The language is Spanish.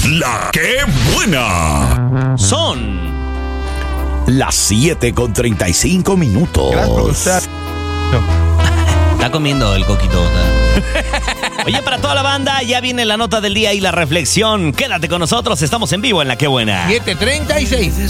La que buena. Son las 7:35. Gracias por gustar. Está comiendo el coquito. Oye, para toda la banda, ya viene la nota del día y la reflexión. Quédate con nosotros, estamos en vivo en La Que Buena. 7:36.